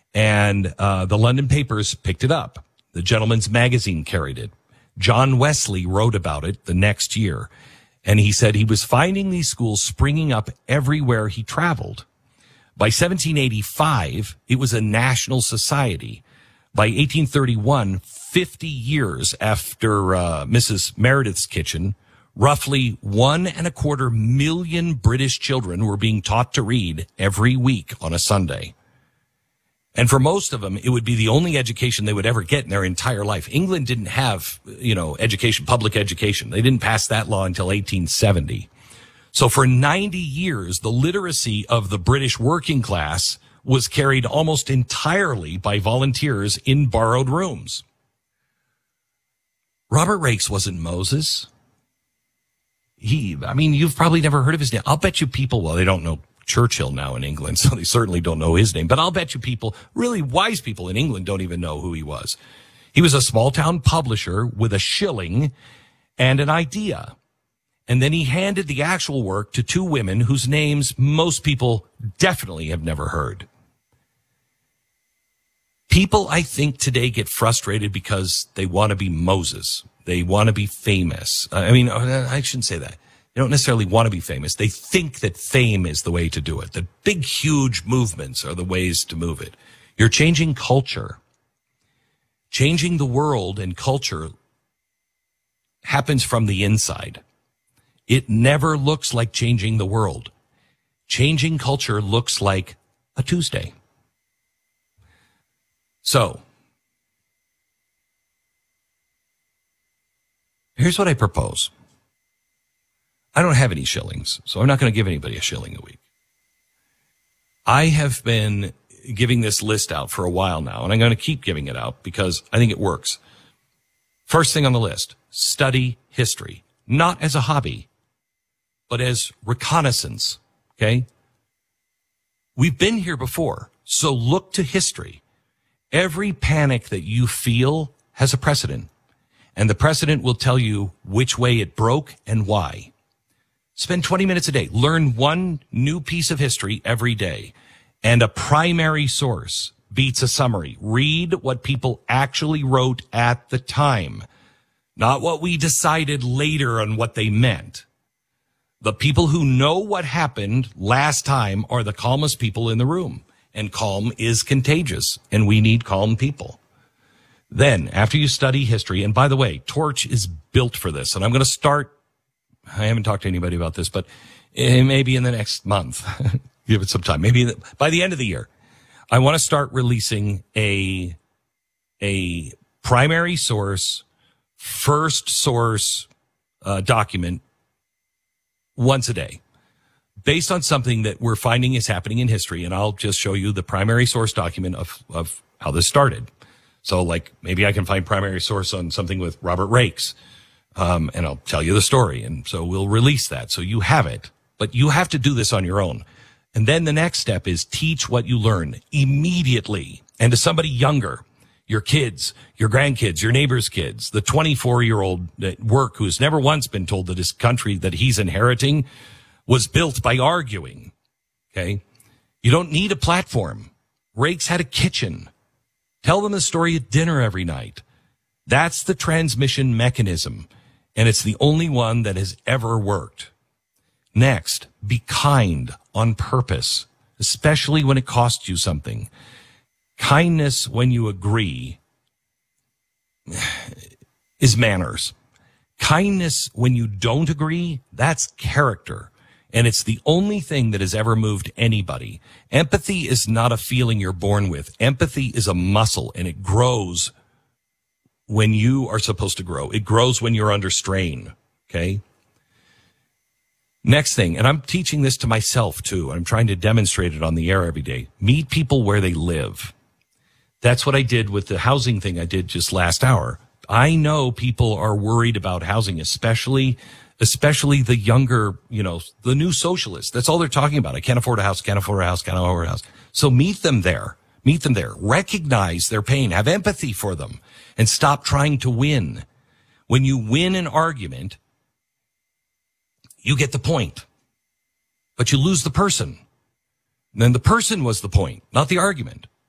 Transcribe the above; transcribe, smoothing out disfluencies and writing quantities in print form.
And the London papers picked it up. The Gentleman's Magazine carried it. John Wesley wrote about it the next year. And he said he was finding these schools springing up everywhere he traveled. By 1785, it was a national society. By 1831, 50 years after Mrs. Meredith's Kitchen, roughly 1.25 million British children were being taught to read every week on a Sunday. And for most of them, it would be the only education they would ever get in their entire life. England didn't have, education, public education. They didn't pass that law until 1870. So for 90 years, the literacy of the British working class was carried almost entirely by volunteers in borrowed rooms. Robert Raikes wasn't Moses. You've probably never heard of his name. I'll bet you people, well, they don't know Churchill now in England, so they certainly don't know his name. But I'll bet you people, really wise people in England, don't even know who he was. He was a small-town publisher with a shilling and an idea. And then he handed the actual work to two women whose names most people definitely have never heard. People, I think, today get frustrated because they want to be Moses. They want to be famous. I shouldn't say that. They don't necessarily want to be famous. They think that fame is the way to do it. That big, huge movements are the ways to move it. You're changing culture. Changing the world and culture happens from the inside. It never looks like changing the world. Changing culture looks like a Tuesday. So, here's what I propose. I don't have any shillings, so I'm not going to give anybody a shilling a week. I have been giving this list out for a while now, and I'm going to keep giving it out because I think it works. First thing on the list, study history. Not as a hobby, but as reconnaissance, okay? We've been here before, so look to history. Every panic that you feel has a precedent, and the precedent will tell you which way it broke and why. Spend 20 minutes a day. Learn one new piece of history every day, and a primary source beats a summary. Read what people actually wrote at the time, not what we decided later on what they meant. The people who know what happened last time are the calmest people in the room. And calm is contagious, and we need calm people. Then, after you study history, and by the way, Torch is built for this, and I'm going to start, I haven't talked to anybody about this, but maybe in the next month, give it some time, maybe by the end of the year, I want to start releasing a primary source, first source document once a day, based on something that we're finding is happening in history. And I'll just show you the primary source document of how this started. So like maybe I can find primary source on something with Robert Raikes. And I'll tell you the story. And so we'll release that. So you have it, but you have to do this on your own. And then the next step is teach what you learn immediately. And to somebody younger, your kids, your grandkids, your neighbor's kids, the 24-year-old at work who's never once been told that his country that he's inheriting was built by arguing. Okay. You don't need a platform. Raikes had a kitchen. Tell them the story at dinner every night. That's the transmission mechanism. And it's the only one that has ever worked. Next, be kind on purpose, especially when it costs you something. Kindness when you agree is manners. Kindness when you don't agree, that's character. And it's the only thing that has ever moved anybody. Empathy is not a feeling you're born with. Empathy is a muscle, and it grows when you are supposed to grow. It grows when you're under strain, okay? Next thing, and I'm teaching this to myself too. I'm trying to demonstrate it on the air every day. Meet people where they live. That's what I did with the housing thing I did just last hour. I know people are worried about housing, especially the younger, the new socialists. That's all they're talking about. I can't afford a house, can't afford a house, can't afford a house. So meet them there. Recognize their pain. Have empathy for them and stop trying to win. When you win an argument, you get the point, but you lose the person. And then the person was the point, not the argument.